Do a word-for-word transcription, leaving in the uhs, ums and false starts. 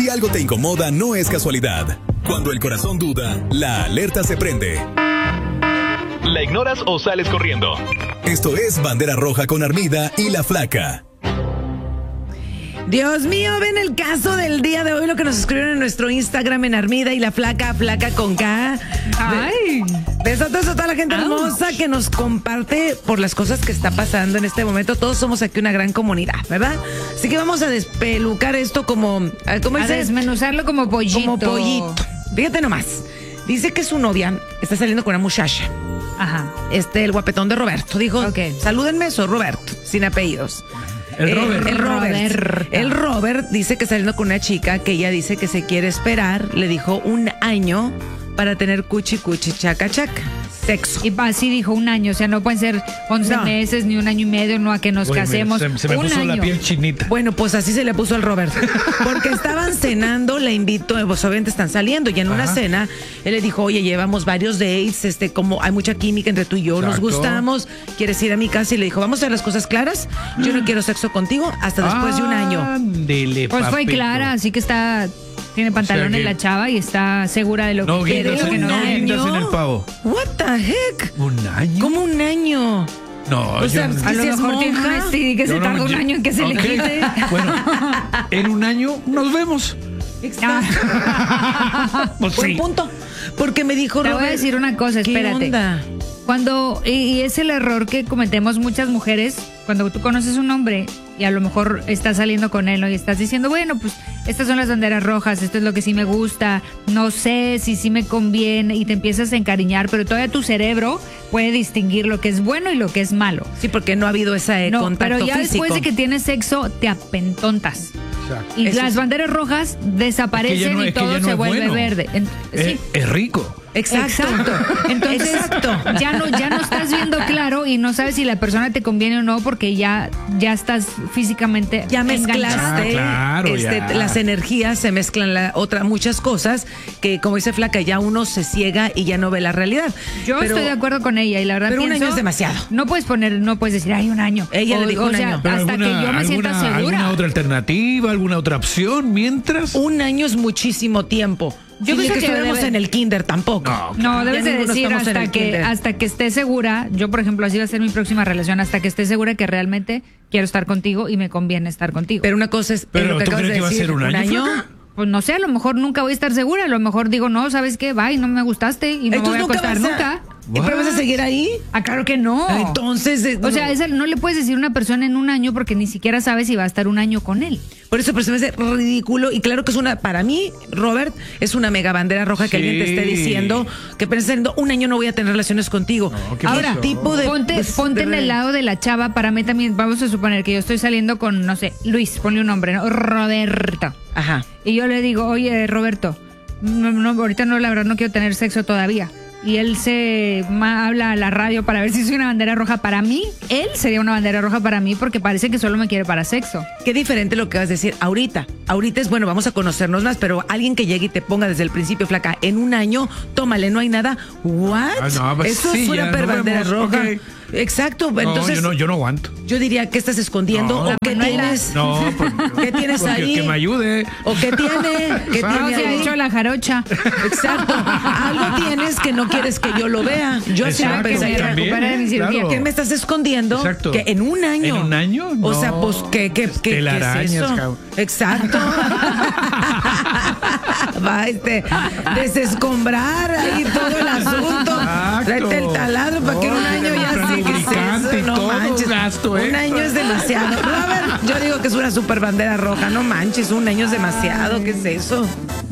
Si algo te incomoda, no es casualidad. Cuando el corazón duda, la alerta se prende. ¿La ignoras o sales corriendo? Esto es Bandera Roja con Armida y La Flaca. Dios mío, ven el caso del día de hoy, lo que nos escribieron en nuestro Instagram en Armida y La Flaca, Flaca con K. Ay. Besotes a toda la gente hermosa que nos comparte por las cosas que está pasando en este momento. Todos somos aquí una gran comunidad, ¿verdad? Así que vamos a despelucar esto como... ¿Cómo A dice? desmenuzarlo como pollito. Como pollito. Fíjate nomás. Dice que su novia está saliendo con una muchacha. Ajá. Este, el guapetón de Roberto. Dijo, Ok. salúdenme, soy Roberto, sin apellidos. El Eh, Robert. el Robert. Roberto. El Robert dice que saliendo con una chica que ella dice que se quiere esperar. Le dijo un año para tener cuchi cuchi chaca chaca. Sexo. Y así dijo un año, o sea, no pueden ser once No. meses ni un año y medio, no a que nos Oye, mira, casemos. se, se me un puso año. la piel chinita. Bueno, pues así se le puso al Robert. Porque estaban cenando, la invitó, pues obviamente están saliendo. Y en una Ajá. cena, él le dijo, oye, llevamos varios dates, este, como hay mucha química entre tú y yo, nos Exacto. gustamos, ¿quieres ir a mi casa? Y le dijo, vamos a hacer las cosas claras. Yo no quiero sexo contigo hasta después de un año. Ándele, Pues fue papito. clara, así que está, tiene pantalones que- la chava y está segura de lo No que quiere. guindas, lo que en, no no quiere. guindas en el pavo. What the heck? ¿Un año? ¿Cómo un año? No, O sea, yo no- A lo ¿Si es mejor tiene monja? una S T D que yo se no- tarda un yo- año en que se Ok. le quite. Bueno, en un año nos vemos. Pues Buen sí. punto. Porque me dijo Te voy a Robert, decir una cosa, ¿qué espérate. onda? Cuando, y, y es el error que cometemos muchas mujeres, cuando tú conoces un hombre y a lo mejor estás saliendo con él, ¿no? Y estás diciendo, bueno, pues estas son las banderas rojas, esto es lo que sí me gusta, no sé si sí me conviene, y te empiezas a encariñar, pero todavía tu cerebro puede distinguir lo que es bueno y lo que es malo. Sí, porque no ha habido ese No, contacto pero ya físico. después de que tienes sexo, te apentontas. Exacto. Y Eso las sí. banderas rojas desaparecen Es que ya no- y es que todo ya no se es vuelve bueno. verde. En- Eh, sí. es rico. Exacto. Entonces, Exacto. ya no, ya no estás viendo claro y no sabes si la persona te conviene o no porque ya, ya estás físicamente Ya enganchado. mezclaste, Ah, claro, este, ya. las energías se mezclan, la otra, muchas cosas que, como dice Flaca, ya uno se ciega y ya no ve la realidad. Yo Pero- estoy de acuerdo con ella y la verdad pero un pienso, año es demasiado. No puedes poner, no puedes decir, ay, un año. Ella le O- dijo o un sea, año. Pero hasta alguna, que yo me sienta alguna- segura. ¿Alguna otra alternativa? ¿Alguna otra opción? Mientras. Un año es muchísimo tiempo. Yo Yo pienso que que estuviéramos debe- en el kinder tampoco. No, No, Ya debes de ninguno decir estamos en hasta el que kinder. hasta que esté segura. Yo, por ejemplo, así va a ser mi próxima relación, hasta que esté segura que realmente quiero estar contigo y me conviene estar contigo. Pero una cosa es, Pero es lo que ¿tú acabas crees de que va a decir, ser un año, Flaca? Pues no sé, a lo mejor nunca voy a estar segura. A lo mejor digo, no, ¿sabes qué? Bye, no me gustaste y no me voy a acostar vas a- nunca. ¿Y pero vas a seguir ahí? Ah, claro que no. Entonces, eh, O sea, no. esa- no le puedes decir a una persona en un año porque ni siquiera sabes si va a estar un año con él. Por eso, pero se me hace ridículo. Y claro que es una, para mí, Robert, es una mega bandera roja que Sí. alguien te esté diciendo que pensando, un año no voy a tener relaciones contigo. No, ¿qué Ahora, pasó? tipo de. ponte, pues, ponte de- en el lado de la chava. Para mí también, vamos a suponer que yo estoy saliendo con, no sé, Luis, ponle un nombre, ¿no? Roberto. Ajá. Y yo le digo, oye, Roberto, no, no, ahorita no, la verdad no quiero tener sexo todavía. Y él se ma- habla a la radio para ver si soy una bandera roja para mí. Él sería una bandera roja para mí porque parece que solo me quiere para sexo. Qué diferente lo que vas a decir ahorita. Ahorita es bueno, vamos a conocernos más, pero alguien que llegue y te ponga desde el principio, Flaca, en un año, tómale, no hay nada. ¿What? Ah, no, pues Eso sí, es una ya, per nos bandera vemos, roja. ok. Exacto. No, Entonces, yo no, yo no aguanto. yo diría, ¿qué estás escondiendo? No, ¿O qué Manuela. tienes? No, pues, ¿Qué tienes pues, que- ahí? Que me ayude. ¿O qué tiene? ¿Qué Exacto. No, tiene se ha ahí? hecho la jarocha. Exacto. Algo tienes que no quieres que yo lo vea. Yo así Exacto, lo que me pensaría. también, recupere de mi cirugía. claro. ¿Qué me estás escondiendo? Exacto. Que en un año. ¿En un año? O sea, No. pues, ¿qué, qué, qué, qué es Telarañas, eso? cabrón. Exacto. Va, este, desescombrar ahí todo el asunto. Exacto. Tráete el taladro para que en un No, año ya comprar sí que es lubricante eso. y No todo, manches. gasto un extra. año es demasiado. Robert, yo digo que es una super bandera roja. No manches, un año es demasiado. ¿Qué es eso?